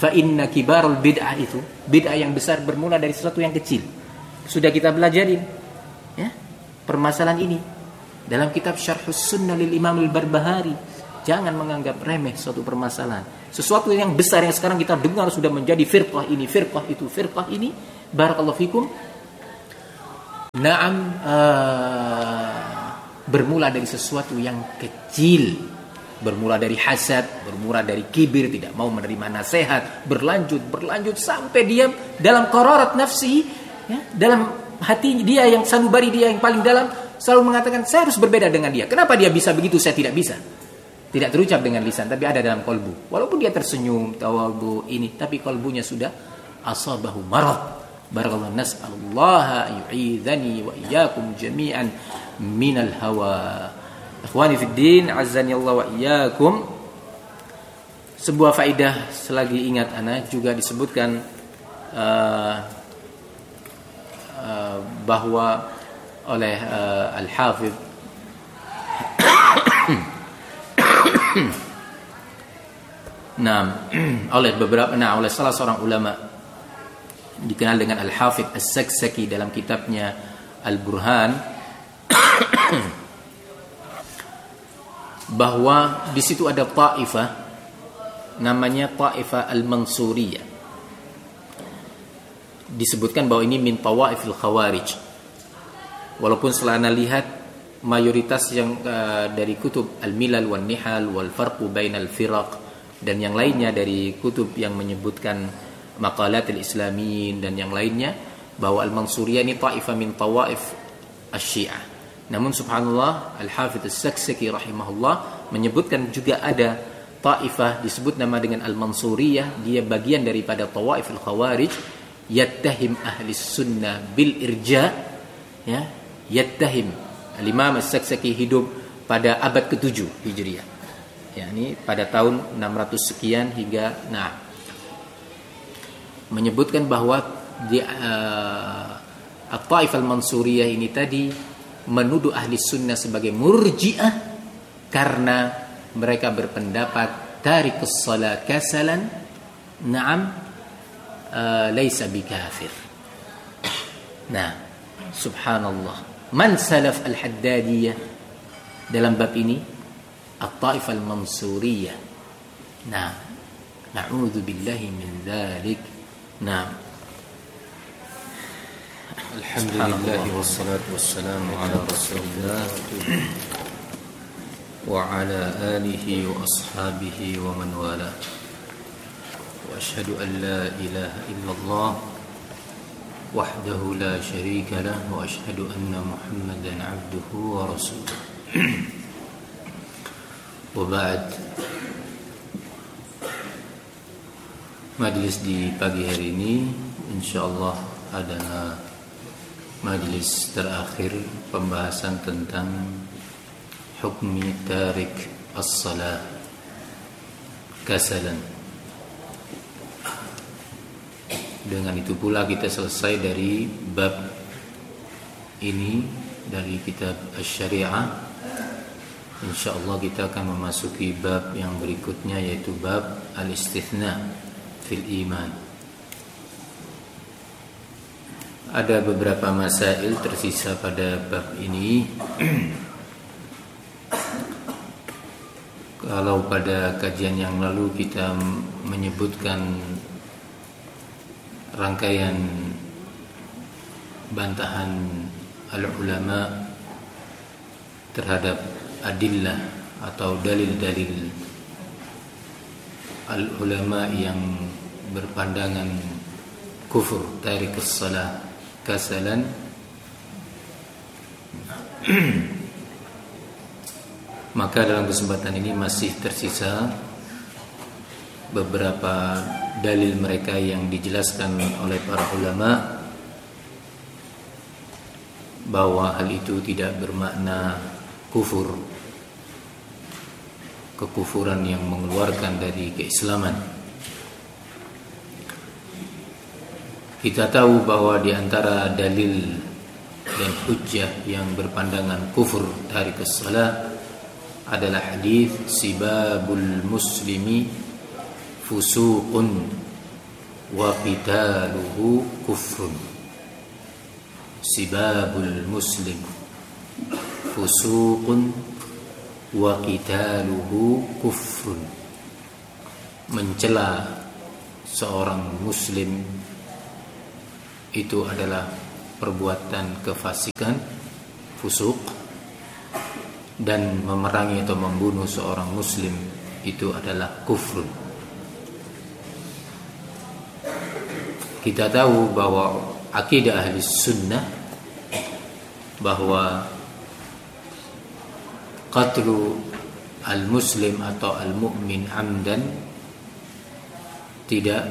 Fa inna kibarul bid'ah itu, bid'ah yang besar bermula dari sesuatu yang kecil. Sudah kita belajarin ya, permasalahan ini dalam kitab Syarhus Sunnah lil Imam Al-Barbahari. Jangan menganggap remeh suatu permasalahan. Sesuatu yang besar yang sekarang kita dengar sudah menjadi firqah ini, firqah itu, firqah ini. Barakallahu fikum. Naam, uh, bermula dari sesuatu yang kecil. Bermula dari hasad, bermula dari kibir, tidak mau menerima nasihat, berlanjut, berlanjut sampai dia dalam qararat nafsi, ya, dalam hati dia yang sanubari, dia yang paling dalam, selalu mengatakan saya harus berbeda dengan dia. Kenapa dia bisa begitu, saya tidak bisa? Tidak terucap dengan lisan, tapi ada dalam kolbu. Walaupun dia tersenyum, tawadhu ini, tapi kolbunya sudah asabahu marad. Barakallahu, nas'alullaha yu'idhani wa iyyakum jami'an minal hawa. Ikhwani fid din, azzani Allah wa iyyakum. Sebuah faidah selagi ingat ana juga disebutkan uh, uh, bahwa oleh uh, Al-Hafidh nah, oleh beberapa nah oleh salah seorang ulama dikenal dengan Al-Hafidh As-Saksaki dalam kitabnya Al-Burhan bahwa di situ ada ta'ifah namanya ta'ifah Al-Mansuriyah. Disebutkan bahwa ini min tawaifil khawarij. Walaupun setelah Anda lihat mayoritas yang uh, dari kutub Al-Milal wan Nihal wal Farqu bainal Firaq dan yang lainnya dari kutub yang menyebutkan Maqalatil Islamiyin dan yang lainnya, bahwa Al-Mansuriyah ini ta'ifah min tawaif Asy-Syiah. Namun subhanallah, Al-Hafidh As-Saksaki rahimahullah menyebutkan juga ada ta'ifah disebut nama dengan Al-Mansuriyah, dia bagian daripada tawaif al-Khawarij, yattahim ahli sunnah bil irja, ya, yattahim. Al-Imam As-Saksaki hidup pada abad ketujuh Hijriah. Ya, ini pada tahun enam ratus sekian hingga nah menyebutkan bahwa di uh, at-Taifah Al-Mansuriyah ini tadi menuduh ahli sunnah sebagai murji'ah karena mereka berpendapat tarikus shalah kasalan na'am uh, laisa bikafir. Nah, subhanallah, man salaf al-Haddadiyah dalam bab ini at-Taifah Al-Mansuriyah. Nah, na'udzu billahi min dzalik. Nah, alhamdulillah wassalatu wassalamu ala rasulillah wa ala alihi wa ashabihi wa man wala. Wa asyhadu an la ilaha illallah wahdahu la syarika lah wa asyhadu anna Muhammadan abduhu wa rasuluh. Wa ba'd. Majlis di pagi hari ini insyaallah adalah majlis terakhir pembahasan tentang hukmi tarik as-salah kasalan. Dengan itu pula kita selesai dari bab ini dari kitab Asy-Syari'ah. Insyaallah kita akan memasuki bab yang berikutnya, yaitu bab al-istithna fil iman. Ada beberapa masail tersisa pada bab ini. Kalau pada kajian yang lalu kita menyebutkan rangkaian bantahan al-ulama terhadap adillah atau dalil-dalil al-ulama yang berpandangan kufur tarikus salah kasalan, maka dalam kesempatan ini masih tersisa beberapa dalil mereka yang dijelaskan oleh para ulama bahwa hal itu tidak bermakna kufur, kekufuran yang mengeluarkan dari keislaman. Kita tahu bahwa di antara dalil dan hujjah yang berpandangan kufur tarikus salah adalah hadis sibabul muslimi fusuqun wa qitaluhu kufrun. Sibabul muslim fusuqun wa qitaluhu kufrun. Mencela seorang muslim itu adalah perbuatan kefasikan, fusuk, dan memerangi atau membunuh seorang muslim itu adalah kufrun. Kita tahu bahwa akidah ahli sunnah bahwa qatlu al-muslim atau al-mu'min amdan tidak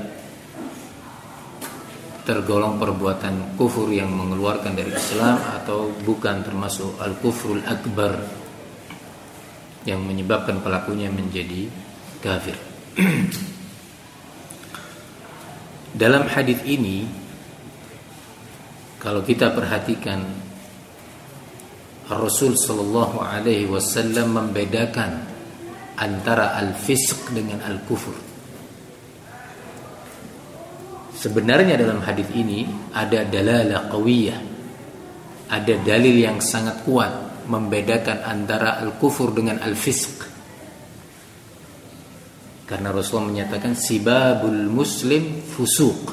tergolong perbuatan kufur yang mengeluarkan dari Islam atau bukan termasuk al-kufrul akbar yang menyebabkan pelakunya menjadi kafir. Dalam hadis ini kalau kita perhatikan, Rasul sallallahu alaihi wasallam membedakan antara al-fisq dengan al-kufur. Sebenarnya dalam hadis ini ada dalalah qawiyah, ada dalil yang sangat kuat membedakan antara al-kufur dengan al-fisq. Karena Rasulullah menyatakan sibabul muslim fusuq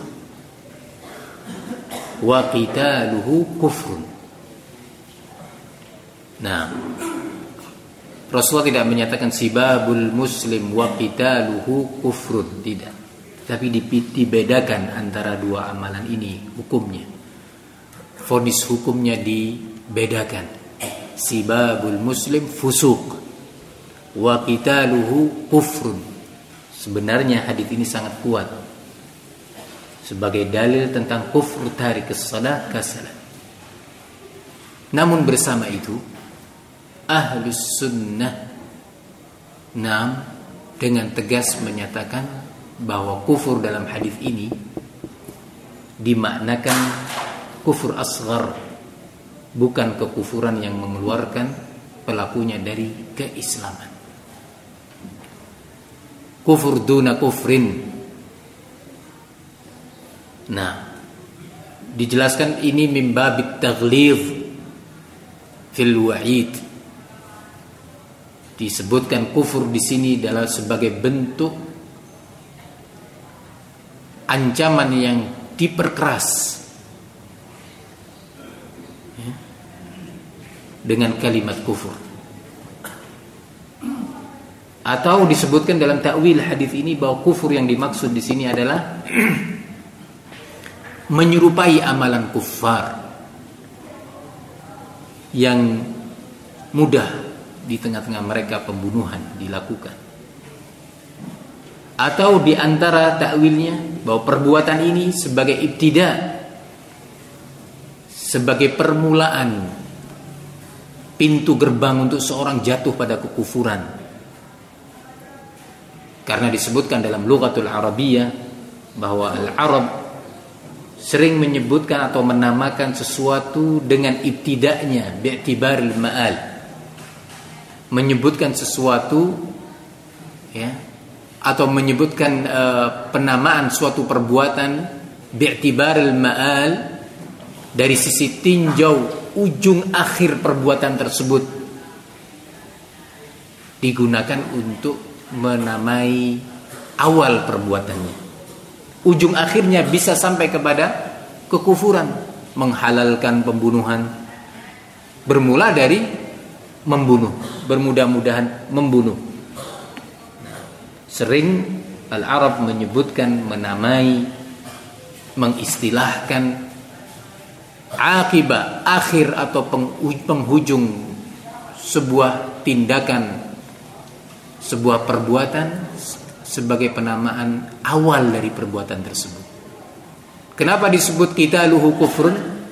wa qitaluhu kufrun. Nah, Rasulullah tidak menyatakan sibabul muslim wa qitaluhu kufrun, tidak. Tapi dibedakan antara dua amalan ini hukumnya. Vonis hukumnya dibedakan. Sibabul muslim fusuq wa qitaluhu kufrun. Sebenarnya hadis ini sangat kuat sebagai dalil tentang kufur tarikus salat kasalan. Namun bersama itu Ahlus sunnah nam dengan tegas menyatakan bahwa kufur dalam hadis ini dimaknakan kufur asghar, bukan kekufuran yang mengeluarkan pelakunya dari keislaman. Kufur duna kufrin. Nah, dijelaskan ini min babit taghlidh fil wa'id. Disebutkan kufur di sini adalah sebagai bentuk ancaman yang diperkeras ya, dengan kalimat kufur. Atau disebutkan dalam takwil hadis ini bahwa kufur yang dimaksud di sini adalah menyerupai amalan kuffar yang mudah di tengah-tengah mereka pembunuhan dilakukan. Atau di antara takwilnya bahwa perbuatan ini sebagai ibtida, sebagai permulaan pintu gerbang untuk seorang jatuh pada kekufuran. Karena disebutkan dalam lughatul Arabiyah bahwa al-Arab sering menyebutkan atau menamakan sesuatu dengan ibtida'nya bi'tibaril ma'al. Menyebutkan sesuatu ya, atau menyebutkan uh, penamaan suatu perbuatan bi'tibaril ma'al dari sisi tinjau ujung akhir perbuatan tersebut, digunakan untuk menamai awal perbuatannya. Ujung akhirnya bisa sampai kepada kekufuran, menghalalkan pembunuhan, bermula dari membunuh, bermudah-mudahan membunuh. Sering Al-Arab menyebutkan, menamai, mengistilahkan akibat akhir atau penghujung sebuah tindakan, sebuah perbuatan sebagai penamaan awal dari perbuatan tersebut. Kenapa disebut qitaluhu kufrun?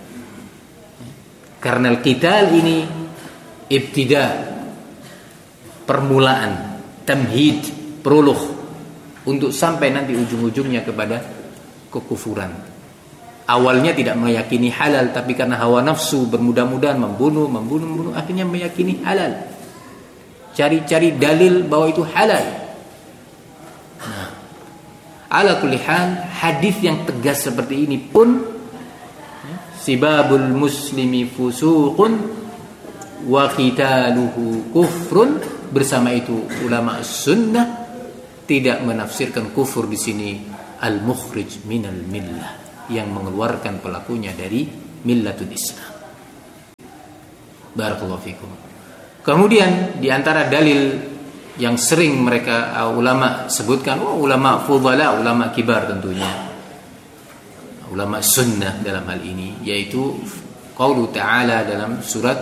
Karena qital ini ibtida, permulaan, tamhid, prolog untuk sampai nanti ujung-ujungnya kepada kekufuran. Awalnya tidak meyakini halal, tapi karena hawa nafsu bermudah-mudahan membunuh, membunuh, membunuh, akhirnya meyakini halal. Cari-cari dalil bahwa itu halal. Nah, Ala kulli hal, hadis yang tegas seperti ini pun sibabul muslimi fusuqun wa qitaluhu kufrun, bersama itu ulama sunnah tidak menafsirkan kufur di sini al-mukhrij minal millah, yang mengeluarkan pelakunya dari millatul Islam. Barakallahu fikum. Kemudian di antara dalil yang sering mereka uh, ulama sebutkan, oh, ulama fudhala, ulama kibar tentunya, ulama sunnah dalam hal ini, yaitu qaulu ta'ala dalam surat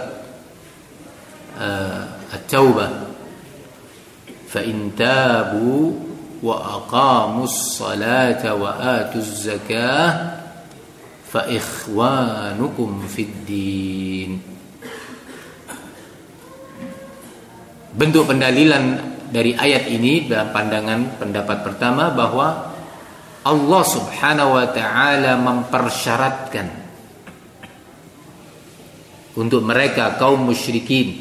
uh, At-Taubah, fa in tabu wa aqamus salata wa atuz zakah fa ikhwanukum fid din. Bentuk pendalilan dari ayat ini dalam pandangan pendapat pertama bahwa Allah Subhanahu wa taala mempersyaratkan untuk mereka kaum musyrikin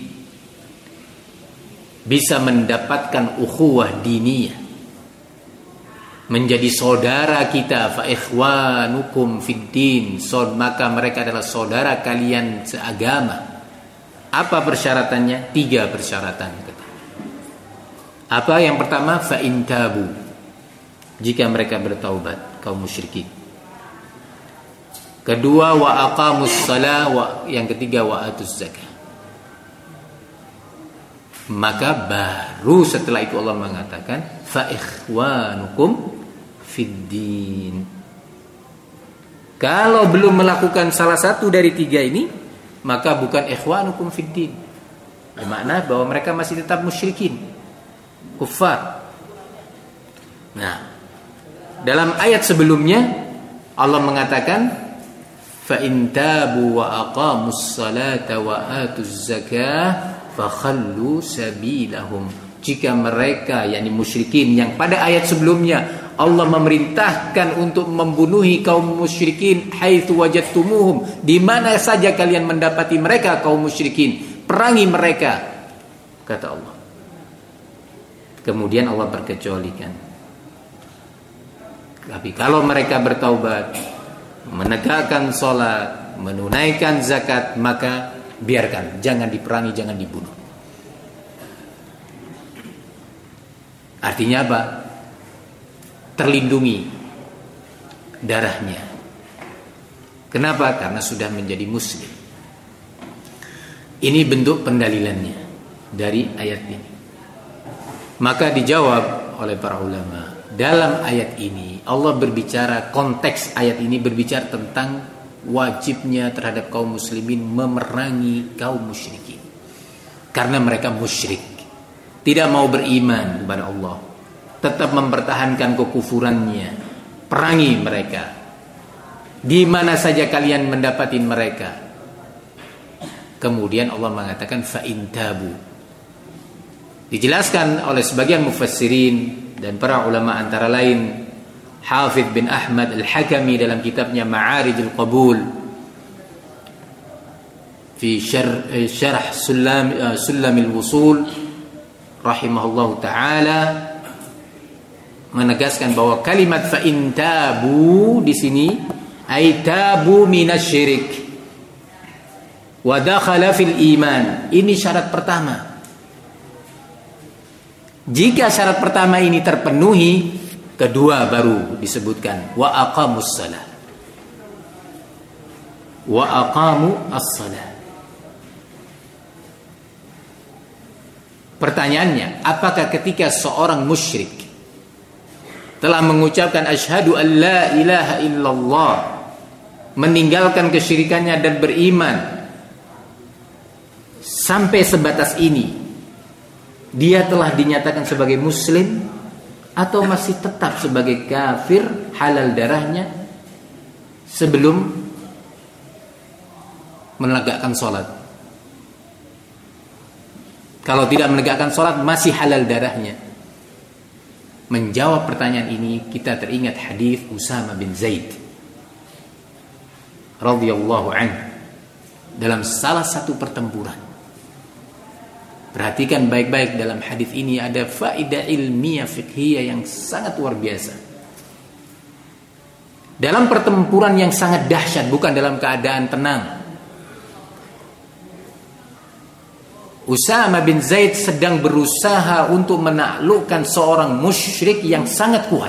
bisa mendapatkan ukhuwah diniyah, menjadi saudara kita, fa ikhwanukum fid din, maka mereka adalah saudara kalian seagama. Apa persyaratannya? Tiga persyaratan. Apa yang pertama? Fa in tabu, jika mereka bertaubat, kaum musyrikin. Kedua, wa aqamus shalah, wa, yang ketiga wa atuz zakah. Maka baru setelah itu Allah mengatakan fa ikhwanukum fid din. Kalau belum melakukan salah satu dari tiga ini, maka bukan ikhwanukum fid din. Bermakna bahwa mereka masih tetap musyrikin, kufar. Nah, dalam ayat sebelumnya Allah mengatakan fa in tabu wa aqamus salata wa atuz zakah fakhallu sabilahum. Jika mereka, yakni musyrikin, yang pada ayat sebelumnya Allah memerintahkan untuk membunuhi kaum musyrikin haitsu wajadtumuhum, di mana saja kalian mendapati mereka kaum musyrikin, perangi mereka, kata Allah. Kemudian Allah berkecualikan, tapi kalau mereka bertaubat, menegakkan salat, menunaikan zakat, maka biarkan, jangan diperangi, jangan dibunuh. Artinya apa? Terlindungi darahnya. Kenapa? Karena sudah menjadi muslim. Ini bentuk pendalilannya dari ayat ini. Maka dijawab oleh para ulama, dalam ayat ini Allah berbicara, konteks ayat ini berbicara tentang wajibnya terhadap kaum muslimin memerangi kaum musyrikin, karena mereka musyrik, tidak mau beriman kepada Allah, tetap mempertahankan kekufurannya. Perangi mereka di mana saja kalian mendapati mereka. Kemudian Allah mengatakan fa in tabu. Dijelaskan oleh sebagian mufassirin dan para ulama, antara lain Hafidz bin Ahmad Al-Hakami dalam kitabnya Ma'arijul Qabul fi syarh syarh Sulam Sulamil Wusul rahimahullahu taala, menegaskan bahwa kalimat fa in tabu di sini ay tabu minasyirik wa dakhala fil iman. Ini syarat pertama. Jika syarat pertama ini terpenuhi, kedua baru disebutkan wa aqamus shalah. Wa aqamu as-shalah. Pertanyaannya, apakah ketika seorang musyrik telah mengucapkan asyhadu an la ilaha illallah, meninggalkan kesyirikannya dan beriman, sampai sebatas ini dia telah dinyatakan sebagai muslim, atau masih tetap sebagai kafir, halal darahnya sebelum menegakkan sholat? Kalau tidak menegakkan sholat, masih halal darahnya. Menjawab pertanyaan ini, kita teringat hadis Usama bin Zaid radhiyallahu anhu dalam salah satu pertempuran. Perhatikan baik-baik, dalam hadis ini ada faedah ilmiah fiqhiyah yang sangat luar biasa. dalam pertempuran yang sangat dahsyat, bukan dalam keadaan tenang. Usama bin Zaid sedang berusaha untuk menaklukkan seorang musyrik yang sangat kuat.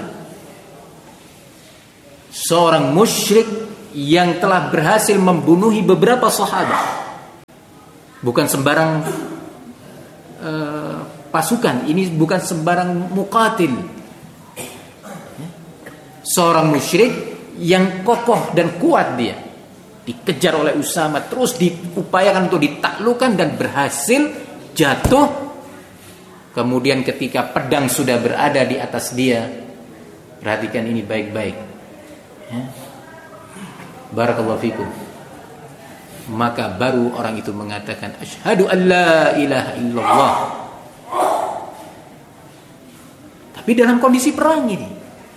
Seorang musyrik yang telah berhasil membunuhi beberapa sahabat. Bukan sembarang uh, pasukan, ini bukan sembarang muqatil. Seorang musyrik yang kokoh dan kuat dia, dikejar oleh Usama, terus diupayakan untuk ditaklukkan dan berhasil jatuh. Kemudian ketika pedang sudah berada di atas dia, perhatikan ini baik-baik ya. Barakallahu fikum. Maka baru orang itu mengatakan asyhadu an la ilaha illallah. Tapi dalam kondisi perang ini,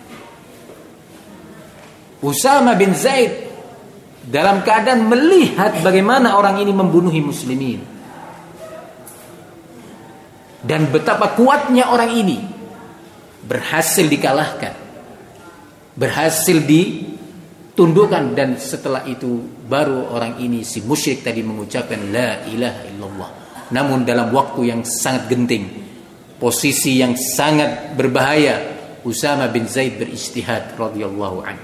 Usama bin Zaid dalam keadaan melihat bagaimana orang ini membunuhi muslimin dan betapa kuatnya orang ini, berhasil dikalahkan, berhasil ditundukkan, dan setelah itu baru orang ini, si musyrik tadi, mengucapkan la ilaha illallah. Namun dalam waktu yang sangat genting, posisi yang sangat berbahaya, Usama bin Zaid berijtihad radhiyallahu anhu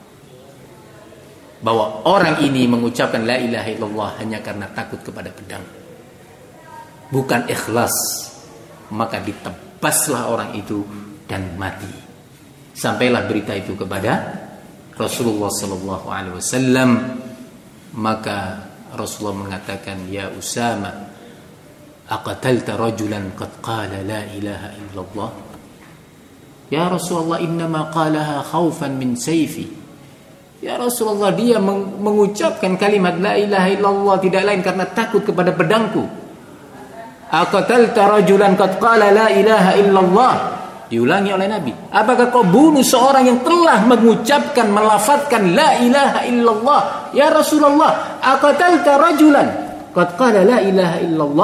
bahwa orang ini mengucapkan la ilaha illallah hanya karena takut kepada pedang, bukan ikhlas. Maka ditebaslah orang itu dan mati. Sampailah berita itu kepada Rasulullah sallallahu alaihi wasallam. Maka Rasulullah mengatakan, ya Usama, aqatalta rajulan qad qala la ilaha illallah? Ya Rasulullah, innama qalaha khaufan min sayfi. Ya Rasulullah, dia mengucapkan kalimat la ilaha illallah tidak lain karena takut kepada pedangku. Aqatalta rajulan qad qala la ilaha illallah. Diulangi oleh Nabi, apakah kau bunuh seorang yang telah mengucapkan, melafadzkan la ilaha illallah? Ya Rasulullah, aqatalta rajulan qad qala la ilaha illallah.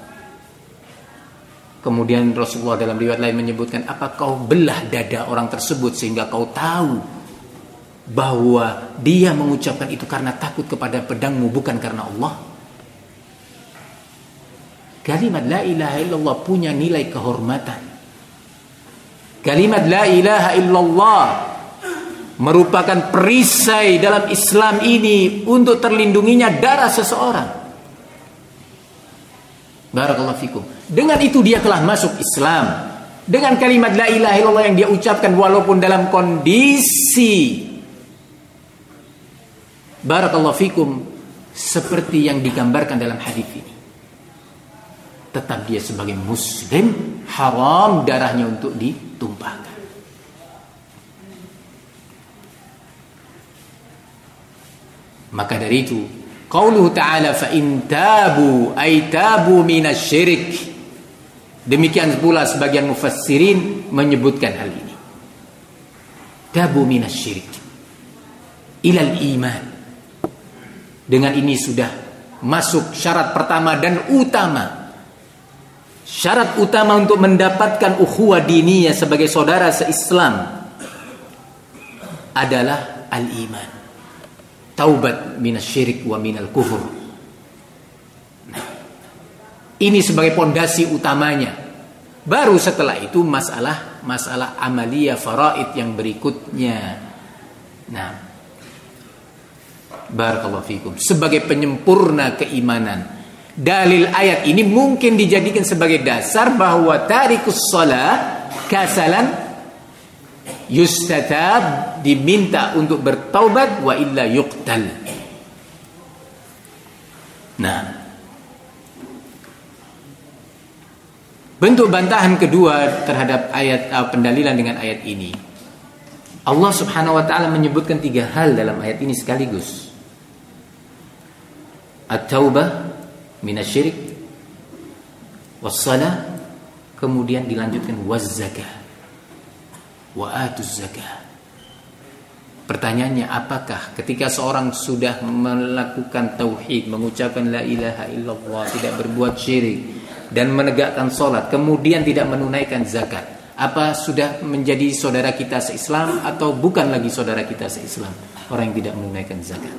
Kemudian Rasulullah dalam riwayat lain menyebutkan, apa kau belah dada orang tersebut sehingga kau tahu bahwa dia mengucapkan itu karena takut kepada pedangmu, bukan karena Allah? Kalimat la ilaha illallah punya nilai kehormatan. Kalimat la ilaha illallah merupakan perisai dalam Islam ini untuk terlindunginya darah seseorang. Barakallahu fikum. Dengan itu dia telah masuk Islam. Dengan kalimat la ilaha illallah yang dia ucapkan walaupun dalam kondisi, barakallahu fikum, seperti yang digambarkan dalam hadis ini, tetap dia sebagai muslim haram darahnya untuk ditumpahkan. Maka dari itu qauluhu ta'ala fa in tabu ay tabu minasyirik. Demikian pula sebagian mufassirin menyebutkan hal ini. Tabu minasyirik ilal iman. Dengan ini sudah masuk syarat pertama dan utama. Syarat utama untuk mendapatkan ukhuwah diniyah sebagai saudara se-Islam adalah al-iman. Taubat minasyirik wa minal kufur. Nah, ini sebagai pondasi utamanya. Baru setelah itu masalah masalah amaliyah faraid yang berikutnya. Nah, barakallahu fikum, sebagai penyempurna keimanan. Dalil ayat ini mungkin dijadikan sebagai dasar bahwa tarikus shalah kasalan yustatab, diminta untuk bertaubat, wa illa yuqtal. Nah, bentuk bantahan kedua terhadap ayat uh, pendalilan dengan ayat ini, Allah Subhanahu wa taala menyebutkan tiga hal dalam ayat ini sekaligus. At-taubah minasyirik, wassalah, kemudian dilanjutkan wazzakah, wa atuz zakah. Pertanyaannya, apakah ketika seorang sudah melakukan tauhid, mengucapkan la ilaha illallah, tidak berbuat syirik dan menegakkan salat, kemudian tidak menunaikan zakat, Apa sudah menjadi saudara kita se-Islam atau bukan lagi saudara kita se-Islam orang yang tidak menunaikan zakat?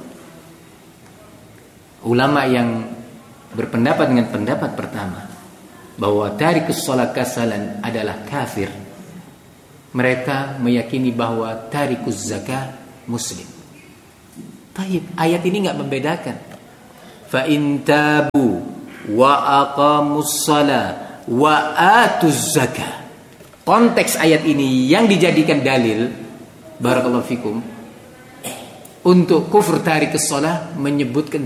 Ulama yang berpendapat dengan pendapat pertama bahwa tarikus shalah kasalan adalah kafir, mereka meyakini bahwa tarikus zakat muslim. Taib, ayat ini enggak membedakan. Fa in tabu wa aqamus shalah wa atuz zakat. Konteks ayat ini yang dijadikan dalil, barakallahu fikum, untuk kufur tarikus shalah menyebutkan